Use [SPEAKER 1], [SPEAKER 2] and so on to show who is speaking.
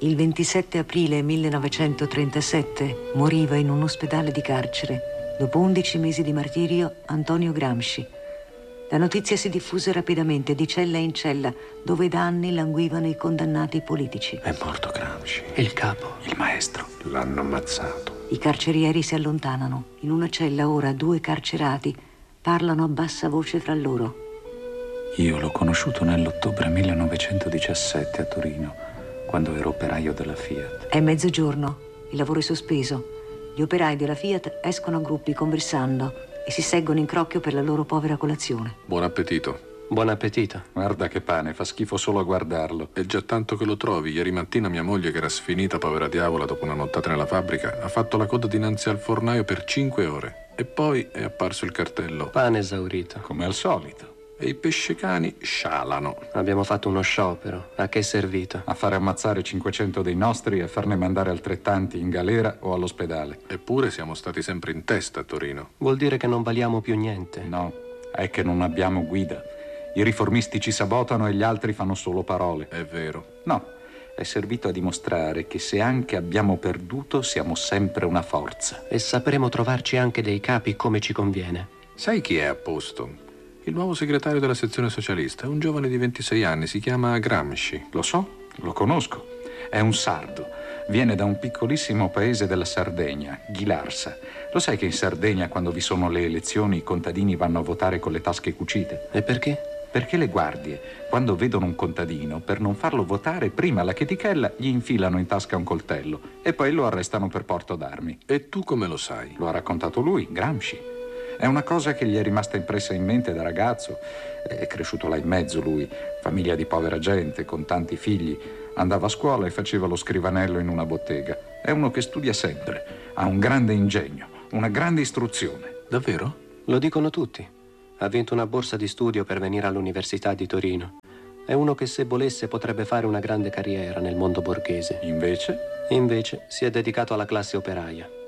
[SPEAKER 1] Il 27 aprile 1937 moriva in un ospedale di carcere, dopo 11 mesi di martirio, Antonio Gramsci. La notizia si diffuse rapidamente, di cella in cella, dove da anni languivano i condannati politici.
[SPEAKER 2] È morto Gramsci.
[SPEAKER 3] Il capo.
[SPEAKER 2] Il maestro. L'hanno ammazzato.
[SPEAKER 1] I carcerieri si allontanano. In una cella ora 2 carcerati parlano a bassa voce fra loro.
[SPEAKER 4] Io l'ho conosciuto nell'ottobre 1917 a Torino, quando ero operaio della Fiat.
[SPEAKER 1] È mezzogiorno, il lavoro è sospeso. Gli operai della Fiat escono a gruppi conversando e si seggono in crocchio per la loro povera colazione.
[SPEAKER 2] Buon appetito.
[SPEAKER 3] Buon appetito.
[SPEAKER 4] Guarda che pane, fa schifo solo a guardarlo.
[SPEAKER 2] È già tanto che lo trovi. Ieri mattina mia moglie, che era sfinita, povera diavola, dopo una nottata nella fabbrica, ha fatto la coda dinanzi al fornaio per 5 ore. E poi è apparso il cartello.
[SPEAKER 3] Pane esaurito.
[SPEAKER 4] Come al solito.
[SPEAKER 2] E i pescecani scialano.
[SPEAKER 3] Abbiamo fatto uno sciopero. A che è servito?
[SPEAKER 4] A fare ammazzare 500 dei nostri e a farne mandare altrettanti in galera o all'ospedale.
[SPEAKER 2] Eppure siamo stati sempre in testa a Torino.
[SPEAKER 3] Vuol dire che non valiamo più niente.
[SPEAKER 4] No, è che non abbiamo guida. I riformisti ci sabotano e gli altri fanno solo parole.
[SPEAKER 2] È vero.
[SPEAKER 4] No, è servito a dimostrare che se anche abbiamo perduto siamo sempre una forza.
[SPEAKER 3] E sapremo trovarci anche dei capi come ci conviene.
[SPEAKER 2] Sai chi è a posto? Il nuovo segretario della sezione socialista, un giovane di 26 anni, si chiama Gramsci.
[SPEAKER 4] Lo so, lo conosco. È un sardo. Viene da un piccolissimo paese della Sardegna, Ghilarsa. Lo sai che in Sardegna, quando vi sono le elezioni, i contadini vanno a votare con le tasche cucite?
[SPEAKER 3] E perché?
[SPEAKER 4] Perché le guardie, quando vedono un contadino, per non farlo votare, prima la chetichella gli infilano in tasca un coltello e poi lo arrestano per porto d'armi.
[SPEAKER 2] E tu come lo sai?
[SPEAKER 4] Lo ha raccontato lui, Gramsci. È una cosa che gli è rimasta impressa in mente da ragazzo. È cresciuto là in mezzo lui, famiglia di povera gente, con tanti figli. Andava a scuola e faceva lo scrivanello in una bottega. È uno che studia sempre, ha un grande ingegno, una grande istruzione.
[SPEAKER 2] Davvero?
[SPEAKER 3] Lo dicono tutti. Ha vinto una borsa di studio per venire all'Università di Torino. È uno che, se volesse, potrebbe fare una grande carriera nel mondo borghese.
[SPEAKER 4] Invece?
[SPEAKER 3] Invece si è dedicato alla classe operaia.